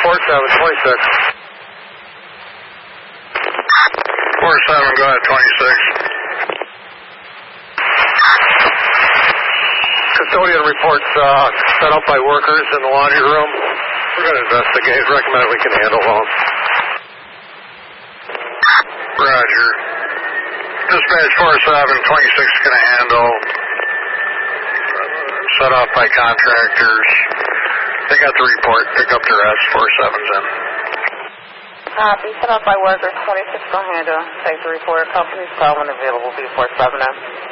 4726. 47, go ahead, 26. Custodian reports set up by workers in the laundry room. We're going to investigate. Recommend we can handle those. Roger. Dispatch 4726 is going to handle. Set up by contractors. They got the report. Pick up the rest. 47's in. Copy. Set up by workers. 26 will handle. Take the report. Company's call when available. Be 47 in.